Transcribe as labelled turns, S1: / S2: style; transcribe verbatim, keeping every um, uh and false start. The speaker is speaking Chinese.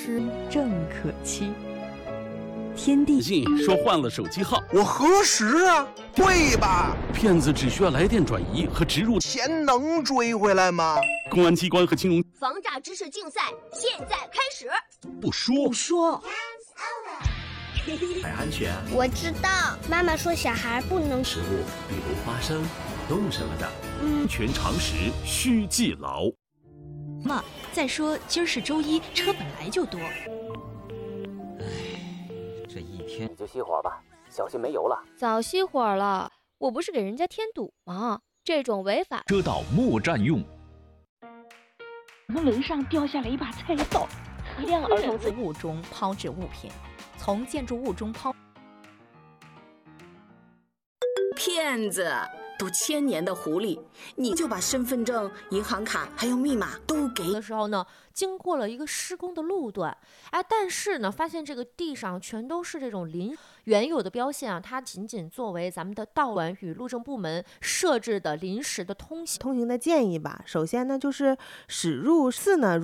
S1: 是正可期。天地
S2: 信说换了手机号，
S3: 我核实啊，对吧？
S2: 骗子只需要来电转移和植入，
S3: 钱能追回来吗？
S2: 公安机关和金融
S4: 防诈知识竞赛现在开始。
S2: 不说
S1: 不说，
S5: 还安全。
S6: 我知道，妈妈说小孩不能
S5: 食物，比如花生、动物什么的，
S6: 嗯，
S5: 全常识需记牢。
S1: 妈，再说今儿是周一，车本来就多。
S7: 这一天你就熄火吧，小心没油了。
S8: 早熄火了，我不是给人家添堵吗？这种违法
S5: 车道莫占用。
S9: 门上掉下来一把菜刀，
S10: 一辆儿童自物中抛掷物品，从建筑物中抛。
S11: 骗子！都千年的狐狸，你就把身份证、银行卡还有密码都给
S12: 的时候呢，经过了一个施工的路段，哎，但是呢，发现这个地上全都是这种临原有的标线啊，它仅仅作为咱们的道管与路政部门设置的临时的通行
S13: 通行的建议吧。首先呢，就是驶入寺呢。